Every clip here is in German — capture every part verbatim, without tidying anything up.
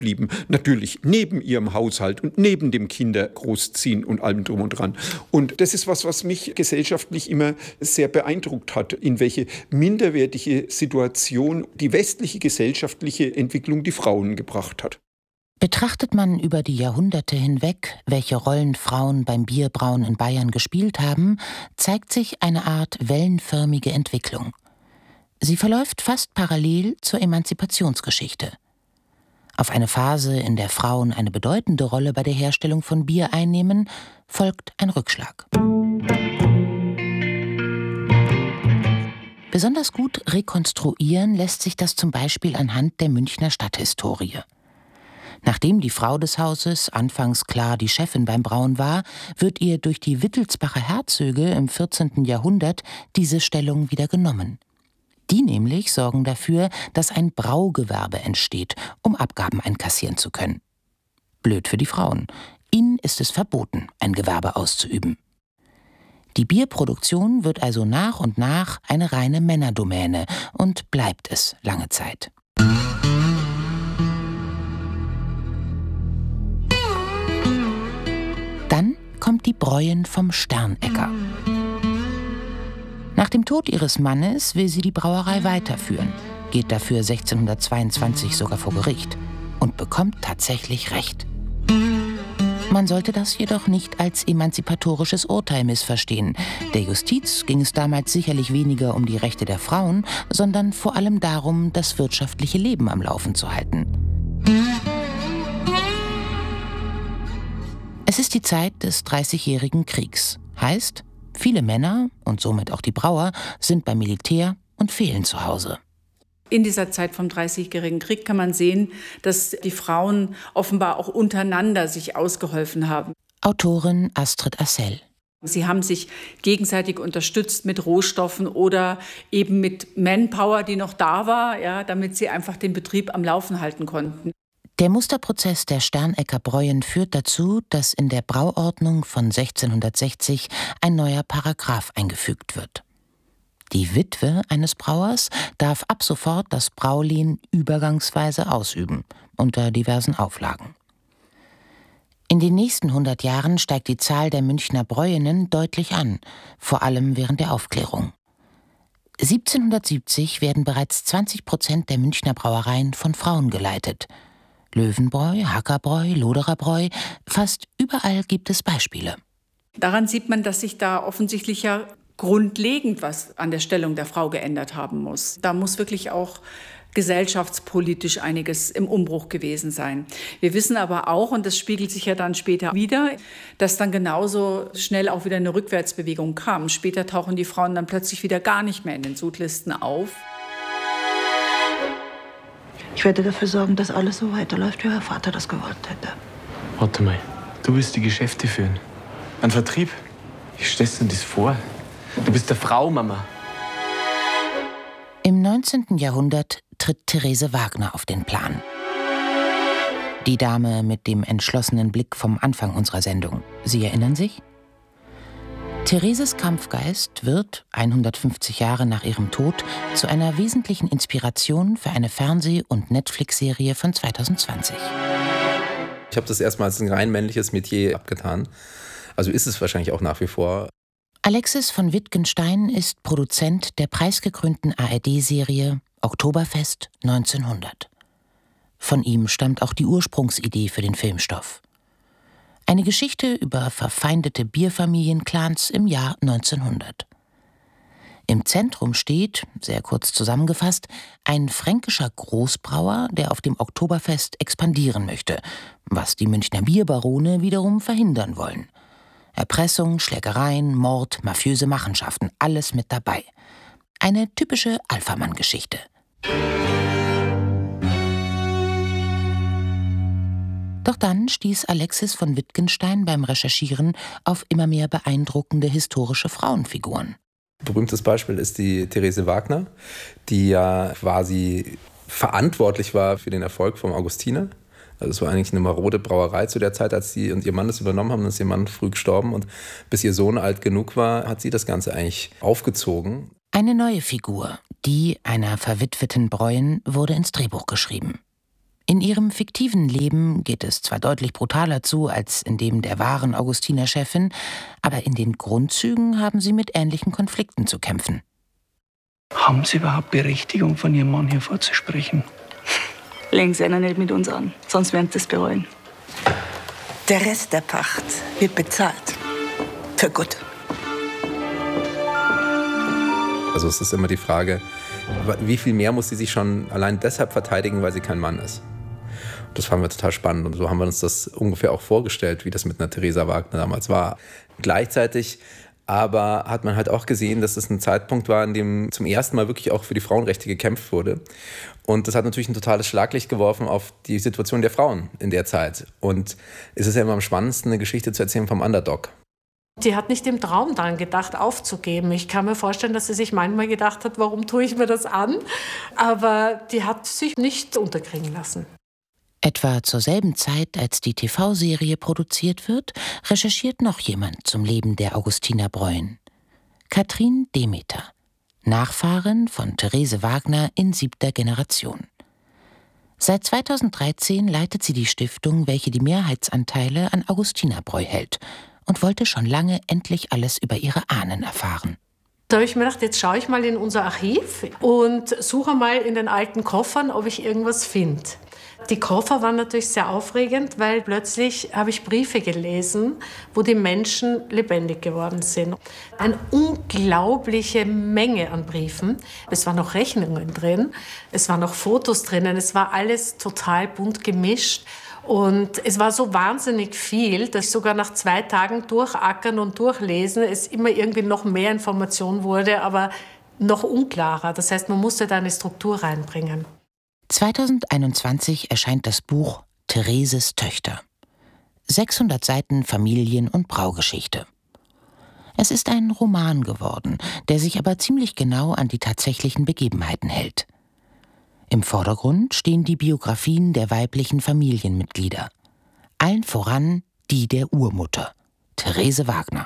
blieben. Natürlich neben ihrem Haushalt und neben dem Kindergroßziehen und allem drum und dran. Und das ist was, was mich gesellschaftlich immer sehr beeindruckt hat, in welche minderwertige Situation die westliche gesellschaftliche Entwicklung die Frauen gebracht hat. Betrachtet man über die Jahrhunderte hinweg, welche Rollen Frauen beim Bierbrauen in Bayern gespielt haben, zeigt sich eine Art wellenförmige Entwicklung. Sie verläuft fast parallel zur Emanzipationsgeschichte. Auf eine Phase, in der Frauen eine bedeutende Rolle bei der Herstellung von Bier einnehmen, folgt ein Rückschlag. Besonders gut rekonstruieren lässt sich das zum Beispiel anhand der Münchner Stadthistorie. Nachdem die Frau des Hauses anfangs klar die Chefin beim Brauen war, wird ihr durch die Wittelsbacher Herzöge im vierzehnten Jahrhundert diese Stellung wieder genommen. Die nämlich sorgen dafür, dass ein Braugewerbe entsteht, um Abgaben einkassieren zu können. Blöd für die Frauen. Ihnen ist es verboten, ein Gewerbe auszuüben. Die Bierproduktion wird also nach und nach eine reine Männerdomäne und bleibt es lange Zeit. Dann kommt die Bräuen vom Sternecker. Nach dem Tod ihres Mannes will sie die Brauerei weiterführen, geht dafür sechzehnhundertzweiundzwanzig sogar vor Gericht und bekommt tatsächlich Recht. Man sollte das jedoch nicht als emanzipatorisches Urteil missverstehen. Der Justiz ging es damals sicherlich weniger um die Rechte der Frauen, sondern vor allem darum, das wirtschaftliche Leben am Laufen zu halten. Es ist die Zeit des Dreißigjährigen Kriegs. Heißt, viele Männer und somit auch die Brauer sind beim Militär und fehlen zu Hause. In dieser Zeit vom Dreißigjährigen Krieg kann man sehen, dass die Frauen offenbar auch untereinander sich ausgeholfen haben. Autorin Astrid Assell. Sie haben sich gegenseitig unterstützt mit Rohstoffen oder eben mit Manpower, die noch da war, ja, damit sie einfach den Betrieb am Laufen halten konnten. Der Musterprozess der Sternecker Bräuen führt dazu, dass in der Brauordnung von sechzehnhundertsechzig ein neuer Paragraph eingefügt wird. Die Witwe eines Brauers darf ab sofort das Braulehen übergangsweise ausüben, unter diversen Auflagen. In den nächsten hundert Jahren steigt die Zahl der Münchner Bräuinnen deutlich an, vor allem während der Aufklärung. siebzehnhundertsiebzig werden bereits zwanzig Prozent der Münchner Brauereien von Frauen geleitet. Löwenbräu, Hackerbräu, Lodererbräu, fast überall gibt es Beispiele. Daran sieht man, dass sich da offensichtlich ja grundlegend was an der Stellung der Frau geändert haben muss. Da muss wirklich auch gesellschaftspolitisch einiges im Umbruch gewesen sein. Wir wissen aber auch, und das spiegelt sich ja dann später wieder, dass dann genauso schnell auch wieder eine Rückwärtsbewegung kam. Später tauchen die Frauen dann plötzlich wieder gar nicht mehr in den Sudlisten auf. Ich werde dafür sorgen, dass alles so weiterläuft, wie euer Vater das gewollt hätte. Warte mal, du willst die Geschäfte führen. Ein Vertrieb? Wie stellst du dir das vor? Du bist der Frau, Mama. Im neunzehnten Jahrhundert tritt Therese Wagner auf den Plan. Die Dame mit dem entschlossenen Blick vom Anfang unserer Sendung. Sie erinnern sich? Thereses Kampfgeist wird, hundertfünfzig Jahre nach ihrem Tod, zu einer wesentlichen Inspiration für eine Fernseh- und Netflix-Serie von zweitausendzwanzig. Ich habe das erstmal als ein rein männliches Metier abgetan. Also ist es wahrscheinlich auch nach wie vor. Alexis von Wittgenstein ist Produzent der preisgekrönten A R D-Serie Oktoberfest neunzehnhundert. Von ihm stammt auch die Ursprungsidee für den Filmstoff. Eine Geschichte über verfeindete Bierfamilienclans im Jahr neunzehnhundert. Im Zentrum steht, sehr kurz zusammengefasst, ein fränkischer Großbrauer, der auf dem Oktoberfest expandieren möchte, was die Münchner Bierbarone wiederum verhindern wollen. Erpressung, Schlägereien, Mord, mafiöse Machenschaften, alles mit dabei. Eine typische Alphamann-Geschichte. Doch dann stieß Alexis von Wittgenstein beim Recherchieren auf immer mehr beeindruckende historische Frauenfiguren. Berühmtes Beispiel ist die Therese Wagner, die ja quasi verantwortlich war für den Erfolg vom Augustiner. Also es war eigentlich eine marode Brauerei zu der Zeit, als sie und ihr Mann das übernommen haben. Dann ist ihr Mann früh gestorben und bis ihr Sohn alt genug war, hat sie das Ganze eigentlich aufgezogen. Eine neue Figur, die einer verwitweten Bräuen, wurde ins Drehbuch geschrieben. In ihrem fiktiven Leben geht es zwar deutlich brutaler zu als in dem der wahren Augustiner-Chefin, aber in den Grundzügen haben sie mit ähnlichen Konflikten zu kämpfen. Haben Sie überhaupt Berechtigung, von Ihrem Mann hier vorzusprechen? Legen Sie einen nicht mit uns an, sonst werden Sie es bereuen. Der Rest der Pacht wird bezahlt. Für gut. Also es ist immer die Frage, wie viel mehr muss sie sich schon allein deshalb verteidigen, weil sie kein Mann ist. Das fanden wir total spannend und so haben wir uns das ungefähr auch vorgestellt, wie das mit einer Theresa Wagner damals war. Gleichzeitig aber hat man halt auch gesehen, dass es ein Zeitpunkt war, in dem zum ersten Mal wirklich auch für die Frauenrechte gekämpft wurde. Und das hat natürlich ein totales Schlaglicht geworfen auf die Situation der Frauen in der Zeit. Und es ist ja immer am spannendsten, eine Geschichte zu erzählen vom Underdog. Sie hat nicht im Traum daran gedacht, aufzugeben. Ich kann mir vorstellen, dass sie sich manchmal gedacht hat, warum tue ich mir das an? Aber die hat sich nicht unterkriegen lassen. Etwa zur selben Zeit, als die T V-Serie produziert wird, recherchiert noch jemand zum Leben der Augustiner Breuen. Katrin Demeter, Nachfahrin von Therese Wagner in siebter Generation. Seit zweitausenddreizehn leitet sie die Stiftung, welche die Mehrheitsanteile an Augustinerbräu hält, und wollte schon lange endlich alles über ihre Ahnen erfahren. Da habe ich mir gedacht, jetzt schaue ich mal in unser Archiv und suche mal in den alten Koffern, ob ich irgendwas finde. Die Koffer waren natürlich sehr aufregend, weil plötzlich habe ich Briefe gelesen, wo die Menschen lebendig geworden sind. Eine unglaubliche Menge an Briefen. Es waren noch Rechnungen drin, es waren noch Fotos drinnen, es war alles total bunt gemischt. Und es war so wahnsinnig viel, dass sogar nach zwei Tagen durchackern und durchlesen es immer irgendwie noch mehr Information wurde, aber noch unklarer. Das heißt, man musste da eine Struktur reinbringen. zweitausendeinundzwanzig erscheint das Buch Thereses Töchter. sechshundert Seiten Familien- und Braugeschichte. Es ist ein Roman geworden, der sich aber ziemlich genau an die tatsächlichen Begebenheiten hält. Im Vordergrund stehen die Biografien der weiblichen Familienmitglieder. Allen voran die der Urmutter, Therese Wagner.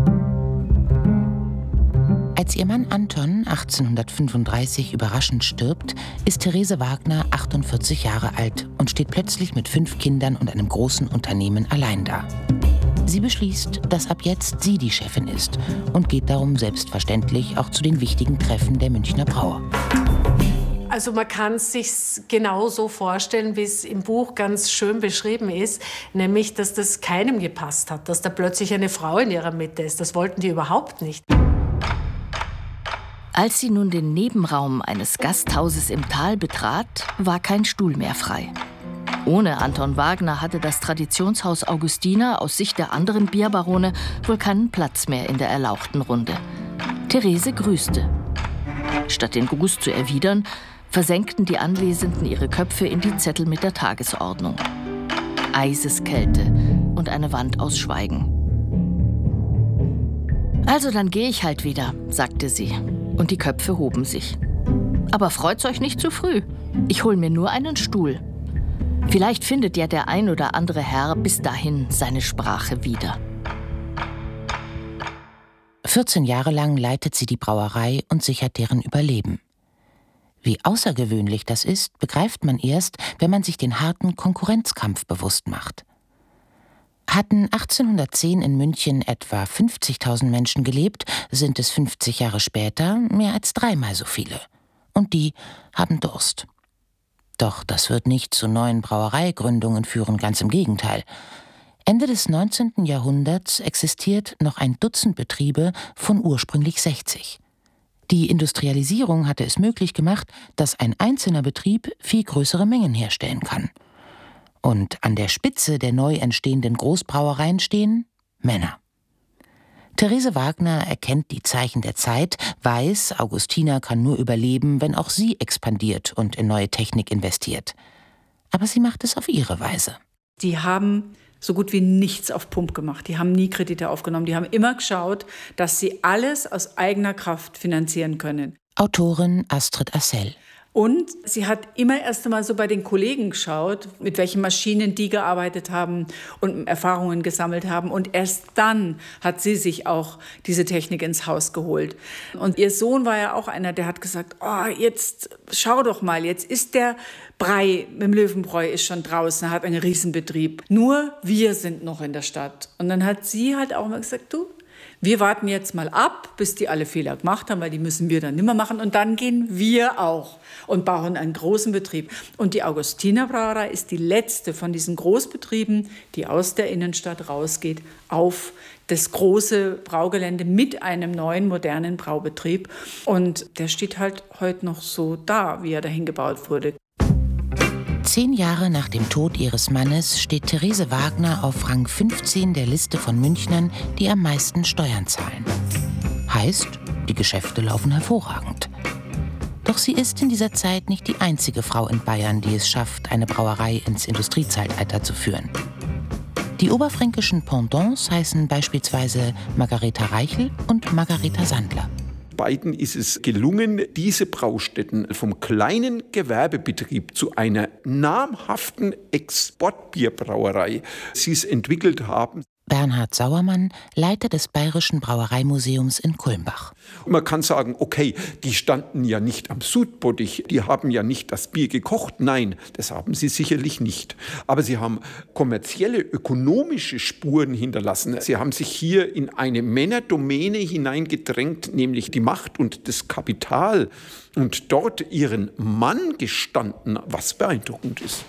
Als ihr Mann Anton achtzehnhundertfünfunddreißig überraschend stirbt, ist Therese Wagner achtundvierzig Jahre alt und steht plötzlich mit fünf Kindern und einem großen Unternehmen allein da. Sie beschließt, dass ab jetzt sie die Chefin ist und geht darum selbstverständlich auch zu den wichtigen Treffen der Münchner Brauer. Also man kann es sich genau so vorstellen, wie es im Buch ganz schön beschrieben ist, nämlich, dass das keinem gepasst hat, dass da plötzlich eine Frau in ihrer Mitte ist. Das wollten die überhaupt nicht. Als sie nun den Nebenraum eines Gasthauses im Tal betrat, war kein Stuhl mehr frei. Ohne Anton Wagner hatte das Traditionshaus Augustiner aus Sicht der anderen Bierbarone wohl keinen Platz mehr in der erlauchten Runde. Therese grüßte. Statt den Gruß zu erwidern, versenkten die Anwesenden ihre Köpfe in die Zettel mit der Tagesordnung. Eiseskälte und eine Wand aus Schweigen. Also dann gehe ich halt wieder, sagte sie, und die Köpfe hoben sich. Aber freut's euch nicht zu früh. Ich hol mir nur einen Stuhl. Vielleicht findet ja der ein oder andere Herr bis dahin seine Sprache wieder. vierzehn Jahre lang leitet sie die Brauerei und sichert deren Überleben. Wie außergewöhnlich das ist, begreift man erst, wenn man sich den harten Konkurrenzkampf bewusst macht. Hatten achtzehnhundertzehn in München etwa fünfzigtausend Menschen gelebt, sind es fünfzig Jahre später mehr als dreimal so viele. Und die haben Durst. Doch das wird nicht zu neuen Brauereigründungen führen, ganz im Gegenteil. Ende des neunzehnten Jahrhunderts existiert noch ein Dutzend Betriebe von ursprünglich sechzig. Die Industrialisierung hatte es möglich gemacht, dass ein einzelner Betrieb viel größere Mengen herstellen kann. Und an der Spitze der neu entstehenden Großbrauereien stehen Männer. Therese Wagner erkennt die Zeichen der Zeit, weiß, Augustiner kann nur überleben, wenn auch sie expandiert und in neue Technik investiert. Aber sie macht es auf ihre Weise. Die haben so gut wie nichts auf Pump gemacht. Die haben nie Kredite aufgenommen. Die haben immer geschaut, dass sie alles aus eigener Kraft finanzieren können. Autorin Astrid Assell. Und sie hat immer erst einmal so bei den Kollegen geschaut, mit welchen Maschinen die gearbeitet haben und Erfahrungen gesammelt haben. Und erst dann hat sie sich auch diese Technik ins Haus geholt. Und ihr Sohn war ja auch einer, der hat gesagt, oh, jetzt schau doch mal, jetzt ist der Brei mit dem Löwenbräu ist schon draußen, hat einen Riesenbetrieb. Nur wir sind noch in der Stadt. Und dann hat sie halt auch mal gesagt, du, wir warten jetzt mal ab, bis die alle Fehler gemacht haben, weil die müssen wir dann nimmer machen. Und dann gehen wir auch und bauen einen großen Betrieb. Und die Augustiner Brauerei ist die letzte von diesen Großbetrieben, die aus der Innenstadt rausgeht, auf das große Braugelände mit einem neuen, modernen Braubetrieb. Und der steht halt heute noch so da, wie er dahin gebaut wurde. Zehn Jahre nach dem Tod ihres Mannes steht Therese Wagner auf Rang fünfzehn der Liste von Münchnern, die am meisten Steuern zahlen. Heißt, die Geschäfte laufen hervorragend. Doch sie ist in dieser Zeit nicht die einzige Frau in Bayern, die es schafft, eine Brauerei ins Industriezeitalter zu führen. Die oberfränkischen Pendants heißen beispielsweise Margareta Reichel und Margareta Sandler. Beiden ist es gelungen, diese Braustätten vom kleinen Gewerbebetrieb zu einer namhaften Exportbierbrauerei, sie es entwickelt haben. Bernhard Sauermann, Leiter des Bayerischen Brauereimuseums in Kulmbach. Und man kann sagen, okay, die standen ja nicht am Sudbottich, die haben ja nicht das Bier gekocht. Nein, das haben sie sicherlich nicht. Aber sie haben kommerzielle, ökonomische Spuren hinterlassen. Sie haben sich hier in eine Männerdomäne hineingedrängt, nämlich die Macht und das Kapital, und dort ihren Mann gestanden, was beeindruckend ist.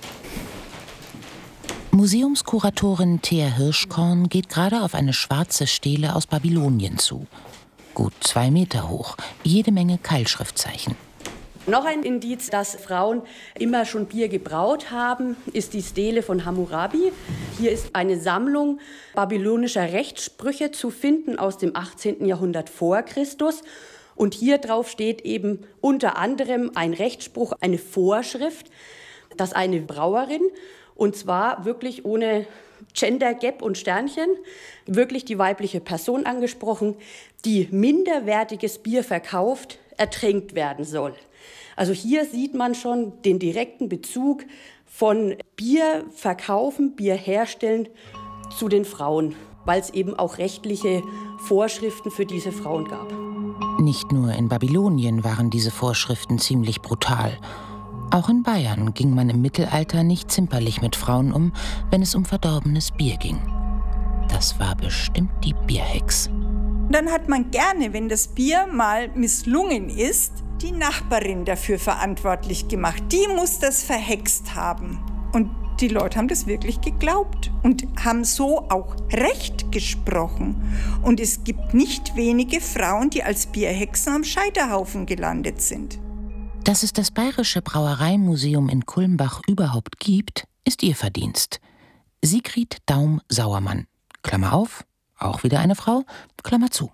Museumskuratorin Thea Hirschkorn geht gerade auf eine schwarze Stele aus Babylonien zu. Gut zwei Meter hoch, jede Menge Keilschriftzeichen. Noch ein Indiz, dass Frauen immer schon Bier gebraut haben, ist die Stele von Hammurabi. Hier ist eine Sammlung babylonischer Rechtssprüche zu finden aus dem achtzehnten Jahrhundert vor Christus. Und hier drauf steht eben unter anderem ein Rechtsspruch, eine Vorschrift, dass eine Brauerin, und zwar wirklich ohne Gender Gap und Sternchen, wirklich die weibliche Person angesprochen, die minderwertiges Bier verkauft, ertränkt werden soll. Also hier sieht man schon den direkten Bezug von Bier verkaufen, Bier herstellen zu den Frauen, weil es eben auch rechtliche Vorschriften für diese Frauen gab. Nicht nur in Babylonien waren diese Vorschriften ziemlich brutal. Auch in Bayern ging man im Mittelalter nicht zimperlich mit Frauen um, wenn es um verdorbenes Bier ging. Das war bestimmt die Bierhex. Dann hat man gerne, wenn das Bier mal misslungen ist, die Nachbarin dafür verantwortlich gemacht. Die muss das verhext haben. Und die Leute haben das wirklich geglaubt und haben so auch Recht gesprochen. Und es gibt nicht wenige Frauen, die als Bierhexen am Scheiterhaufen gelandet sind. Dass es das Bayerische Brauereimuseum in Kulmbach überhaupt gibt, ist ihr Verdienst. Sigrid Daum-Sauermann, Klammer auf, auch wieder eine Frau, Klammer zu.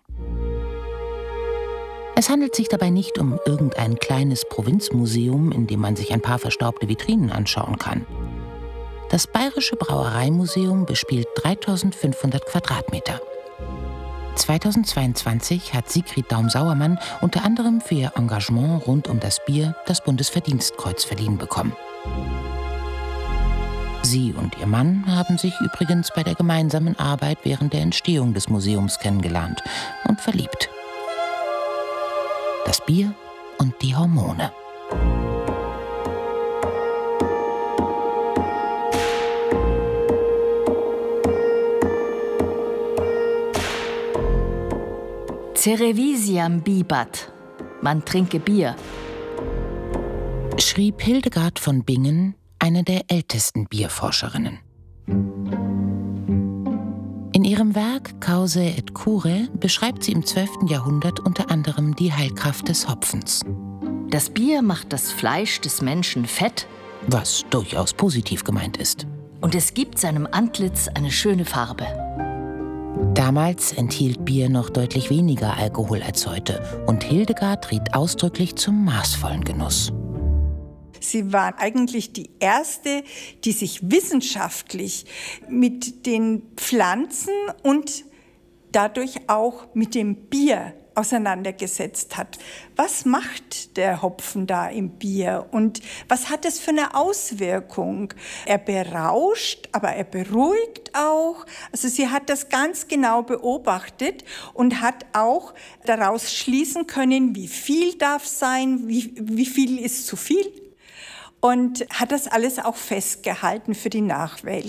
Es handelt sich dabei nicht um irgendein kleines Provinzmuseum, in dem man sich ein paar verstaubte Vitrinen anschauen kann. Das Bayerische Brauereimuseum bespielt dreitausendfünfhundert Quadratmeter. zweitausendzweiundzwanzig hat Sigrid Daum-Sauermann unter anderem für ihr Engagement rund um das Bier das Bundesverdienstkreuz verliehen bekommen. Sie und ihr Mann haben sich übrigens bei der gemeinsamen Arbeit während der Entstehung des Museums kennengelernt und verliebt. Das Bier und die Hormone. Cerevisiam bibat, man trinke Bier, schrieb Hildegard von Bingen, eine der ältesten Bierforscherinnen. In ihrem Werk Cause et Cure beschreibt sie im zwölften Jahrhundert unter anderem die Heilkraft des Hopfens. Das Bier macht das Fleisch des Menschen fett, was durchaus positiv gemeint ist. Und es gibt seinem Antlitz eine schöne Farbe. Damals enthielt Bier noch deutlich weniger Alkohol als heute und Hildegard riet ausdrücklich zum maßvollen Genuss. Sie war eigentlich die erste, die sich wissenschaftlich mit den Pflanzen und dadurch auch mit dem Bier auseinandergesetzt hat. Was macht der Hopfen da im Bier und was hat es für eine Auswirkung? Er berauscht, aber er beruhigt auch. Also sie hat das ganz genau beobachtet und hat auch daraus schließen können, wie viel darf sein, wie, wie viel ist zu viel. Und hat das alles auch festgehalten für die Nachwelt.